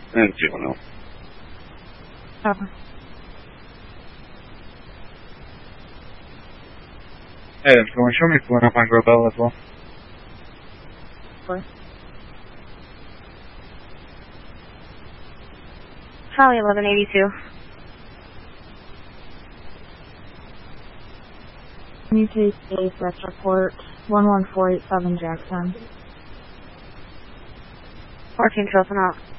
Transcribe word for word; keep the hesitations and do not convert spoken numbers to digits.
And juvenile. Cover. Hey, if you want to show me pulling up on Grobel as well. Four. Charlie eleven eighty-two. U K Space Rex Report one one four eight seven Jackson. fourteen Trilson out.